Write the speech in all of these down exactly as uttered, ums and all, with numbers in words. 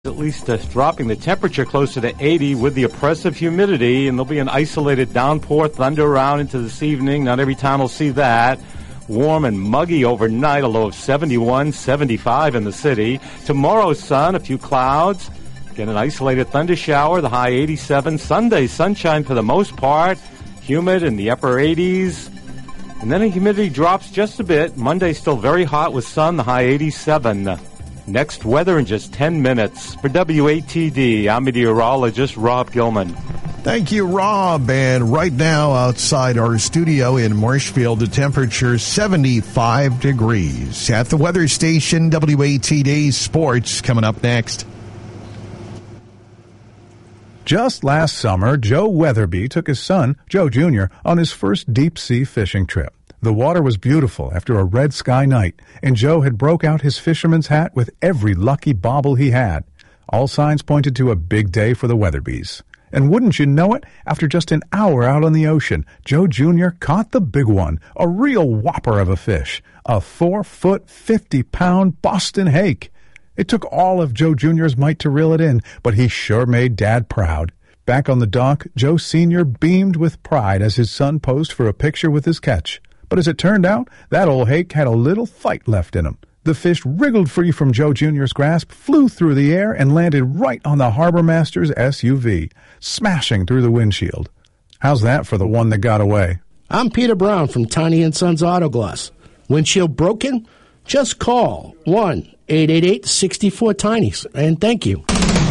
At least uh, dropping the temperature closer to eighty with the oppressive humidity, and there'll be an isolated downpour, thunder around into this evening. Not every town will see that. Warm and muggy overnight, a low of seventy-one, seventy-five in the city. Tomorrow, sun, a few clouds. Get an isolated thunder shower, the high eighty-seven. Sunday, sunshine for the most part. Humid in the upper eighties. And then the humidity drops just a bit. Monday still very hot with sun, the high eighty-seven. Next weather in just ten minutes. For W A T D, I'm meteorologist Rob Gilman. Thank you, Rob. And right now outside our studio in Marshfield, the temperature is seventy-five degrees. At the weather station, W A T D Sports coming up next. Just last summer, Joe Weatherby took his son, Joe Junior, on his first deep-sea fishing trip. The water was beautiful after a red sky night, and Joe had broke out his fisherman's hat with every lucky bauble he had. All signs pointed to a big day for the Weatherbys. And wouldn't you know it, after just an hour out on the ocean, Joe Junior caught the big one, a real whopper of a fish, a four-foot, fifty-pound Boston hake. It took all of Joe Junior's might to reel it in, but he sure made Dad proud. Back on the dock, Joe Senior beamed with pride as his son posed for a picture with his catch. But as it turned out, that old hake had a little fight left in him. The fish wriggled free from Joe Junior's grasp, flew through the air, and landed right on the harbor master's S U V, smashing through the windshield. How's that for the one that got away? I'm Peter Brown from Tiny and Sons Auto Glass. Windshield broken? Just call one eight eight eight, six four, Tiny, and thank you.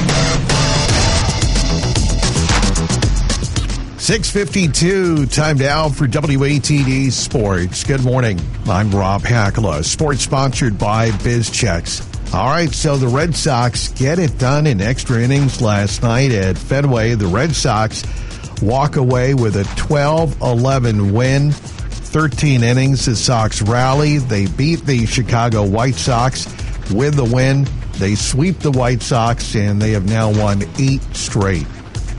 six fifty-two, time now for W A T D Sports. Good morning. I'm Rob Hakala. Sports sponsored by BizChecks. All right, so the Red Sox get it done in extra innings last night at Fenway. The Red Sox walk away with a twelve eleven win. thirteen innings, the Sox rally. They beat the Chicago White Sox with the win. They sweep the White Sox, and they have now won eight straight.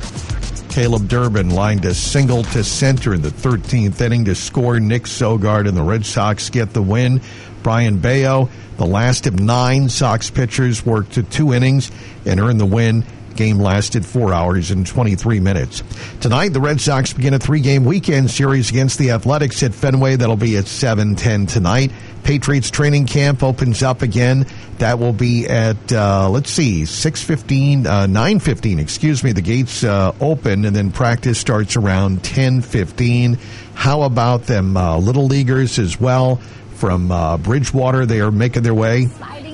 Caleb Durbin lined a single to center in the thirteenth inning to score. Nick Sogard and the Red Sox get the win. Brian Bayo, the last of nine Sox pitchers, worked to two innings and earned the win. Game lasted four hours and twenty-three minutes. Tonight, the Red Sox begin a three-game weekend series against the Athletics at Fenway. That'll be at seven ten tonight. Patriots training camp opens up again. That will be at, uh, let's see, six fifteen, uh, nine fifteen, excuse me. The gates uh, open, and then practice starts around ten fifteen. How about them uh, Little Leaguers as well from uh, Bridgewater? They are making their way.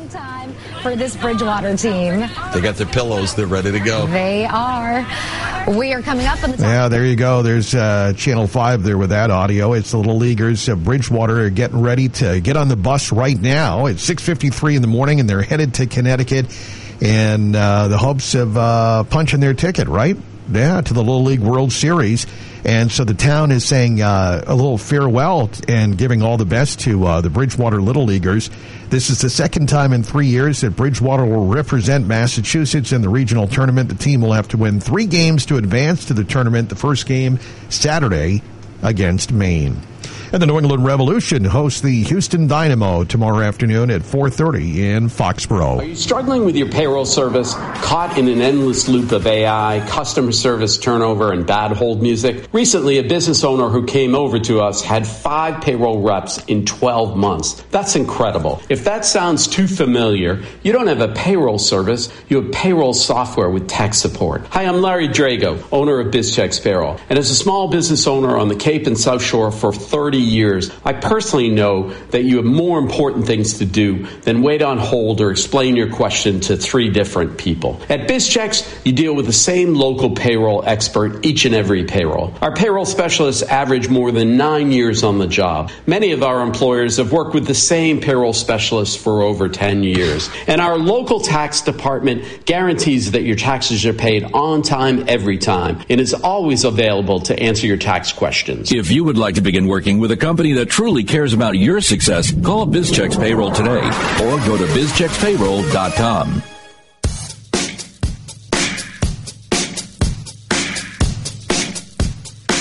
For this Bridgewater team. They got their pillows. They're ready to go. They are. We are coming up on the top. Yeah, there you go. There's uh, Channel five there with that audio. It's the Little Leaguers of Bridgewater are getting ready to get on the bus right now. It's six fifty-three in the morning, and they're headed to Connecticut in uh, the hopes of uh, punching their ticket, right? Yeah, to the Little League World Series. And so the town is saying uh, a little farewell and giving all the best to uh, the Bridgewater Little Leaguers. This is the second time in three years that Bridgewater will represent Massachusetts in the regional tournament. The team will have to win three games to advance to the tournament. The first game Saturday against Maine. And the New England Revolution hosts the Houston Dynamo tomorrow afternoon at four thirty in Foxborough. Are you struggling with your payroll service, caught in an endless loop of A I, customer service turnover, and bad hold music? Recently, a business owner who came over to us had five payroll reps in twelve months. That's incredible. If that sounds too familiar, you don't have a payroll service, you have payroll software with tech support. Hi, I'm Larry Drago, owner of BizChecks Payroll. And as a small business owner on the Cape and South Shore for thirty years, I personally know that you have more important things to do than wait on hold or explain your question to three different people. At BizChecks, you deal with the same local payroll expert each and every payroll. Our payroll specialists average more than nine years on the job. Many of our employers have worked with the same payroll specialists for over ten years. And our local tax department guarantees that your taxes are paid on time, every time, and is always available to answer your tax questions. If you would like to begin working with a company that truly cares about your success, call BizChecks Payroll today or go to biz checks payroll dot com.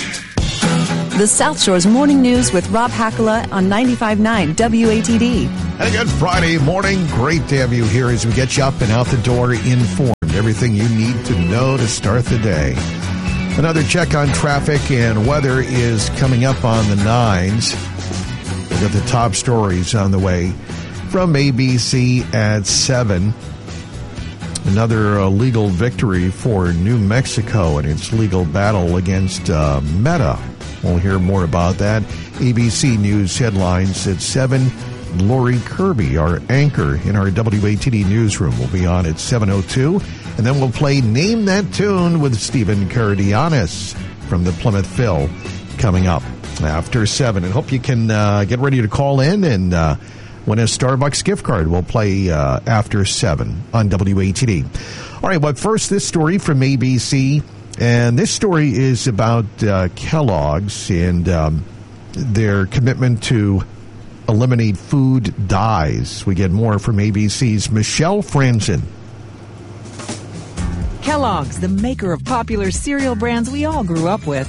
The South Shore's Morning News with Rob Hakala on ninety-five point nine W A T D. And a good Friday morning. Great to have you here as we get you up and out the door informed. Everything you need to know to start the day. Another check on traffic and weather is coming up on the nines. We've got the top stories on the way from A B C at seven. Another uh, legal victory for New Mexico in its legal battle against uh, Meta. We'll hear more about that. A B C News headlines at seven. Lori Kirby, our anchor in our W A T D newsroom, will be on at seven oh two. And then we'll play Name That Tune with Stephen Karadianis from the Plymouth Phil coming up after seven. And hope you can uh, get ready to call in and uh, win a Starbucks gift card. We'll play uh, after seven on W A T D. All right, but first, this story from A B C. And this story is about uh, Kellogg's and um, their commitment to eliminate food dyes. We get more from A B C's Michelle Franzen. Kellogg's, the maker of popular cereal brands we all grew up with,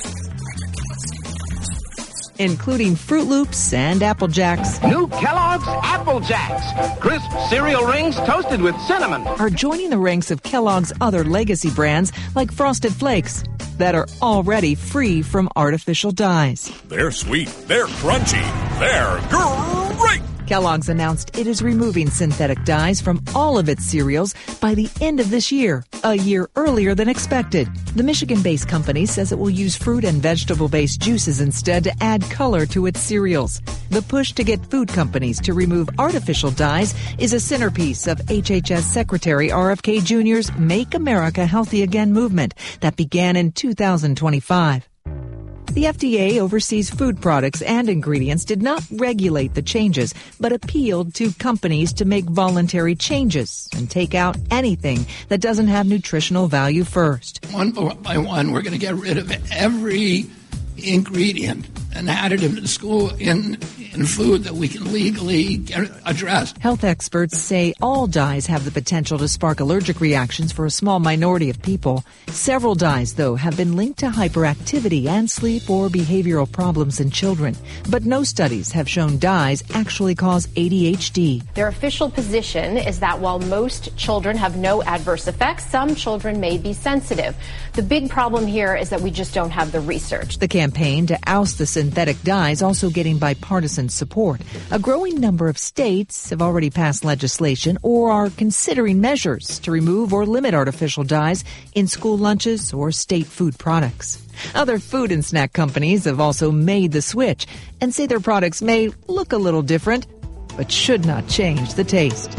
including Fruit Loops and Apple Jacks. New Kellogg's Apple Jacks, crisp cereal rings toasted with cinnamon, are joining the ranks of Kellogg's other legacy brands like Frosted Flakes that are already free from artificial dyes. They're sweet, they're crunchy, they're great! Kellogg's announced it is removing synthetic dyes from all of its cereals by the end of this year, a year earlier than expected. The Michigan-based company says it will use fruit and vegetable-based juices instead to add color to its cereals. The push to get food companies to remove artificial dyes is a centerpiece of H H S Secretary R F K Junior's Make America Healthy Again movement that began in two thousand twenty-five. The F D A oversees food products and ingredients, did not regulate the changes, but appealed to companies to make voluntary changes and take out anything that doesn't have nutritional value first. One by one, we're going to get rid of every ingredient and additive to school in in food that we can legally get addressed. Health experts say all dyes have the potential to spark allergic reactions for a small minority of people. Several dyes, though, have been linked to hyperactivity and sleep or behavioral problems in children. But no studies have shown dyes actually cause A D H D. Their official position is that while most children have no adverse effects, some children may be sensitive. The big problem here is that we just don't have the research. The campaign to oust the synthetic dyes also getting bipartisan support. A growing number of states have already passed legislation or are considering measures to remove or limit artificial dyes in school lunches or state food products. Other food and snack companies have also made the switch and say their products may look a little different, but should not change the taste.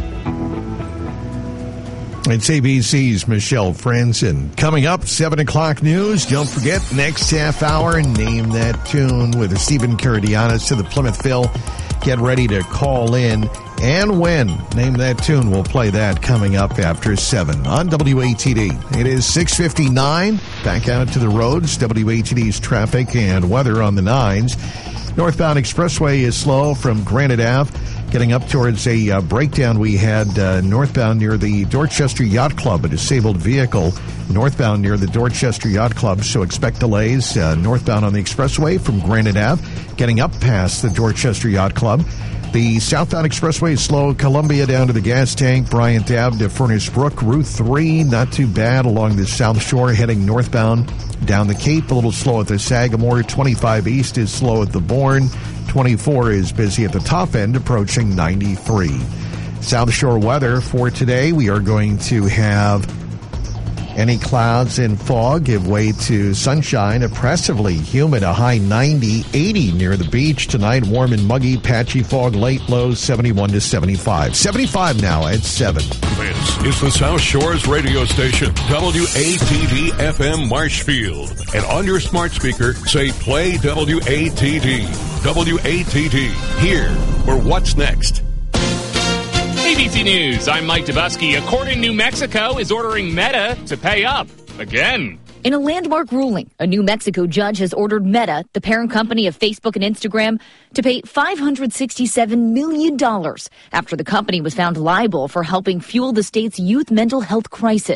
It's A B C's Michelle Franzen. Coming up, seven o'clock news. Don't forget, next half hour, Name That Tune with Stephen Karadianis to the Plymouth Phil. Get ready to call in and win. Name That Tune. We'll play that coming up after seven on W A T D. It is six fifty-nine. Back out to the roads. W A T D's traffic and weather on the nines. Northbound Expressway is slow from Granite Avenue. Getting up towards a uh, breakdown we had uh, northbound near the Dorchester Yacht Club, a disabled vehicle northbound near the Dorchester Yacht Club, so expect delays uh, northbound on the expressway from Granite Avenue, getting up past the Dorchester Yacht Club. The southbound expressway is slow, Columbia down to the gas tank, Bryant Avenue to Furnace Brook, Route three, not too bad along the South Shore, heading northbound down the Cape, a little slow at the Sagamore, twenty-five East is slow at the Bourne, twenty-four is busy at the top end, approaching ninety-three. South Shore weather for today, we are going to have any clouds and fog give way to sunshine, oppressively humid, a high ninety, eighty near the beach. Tonight, warm and muggy, patchy fog, late lows seventy-one to seventy-five. seventy-five now at seven. This is the South Shores radio station, W A T D F M Marshfield. And on your smart speaker, say play W A T D. W A T D, here for What's Next. A B C News, I'm Mike Dubusky. A court in New Mexico is ordering Meta to pay up again. In a landmark ruling, a New Mexico judge has ordered Meta, the parent company of Facebook and Instagram, to pay five hundred sixty-seven million dollars after the company was found liable for helping fuel the state's youth mental health crisis.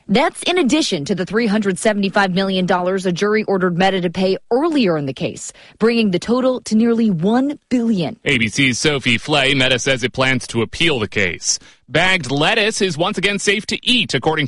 That's in addition to the three hundred seventy-five million dollars a jury ordered Meta to pay earlier in the case, bringing the total to nearly one billion dollars. A B C's Sophie Flay, Meta says it plans to appeal the case. Bagged lettuce is once again safe to eat, according